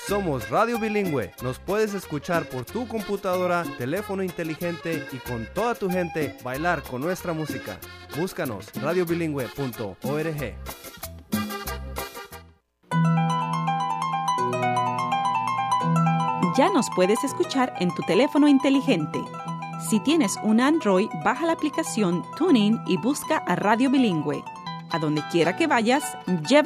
Somos Radio Bilingüe. Nos puedes escuchar por tu computadora, teléfono inteligente y con toda tu gente bailar con nuestra música. Búscanos radiobilingüe.org. Ya nos puedes escuchar en tu teléfono inteligente. Si tienes un Android, baja la aplicación TuneIn y busca a Radio Bilingüe. A donde quiera que vayas, lleva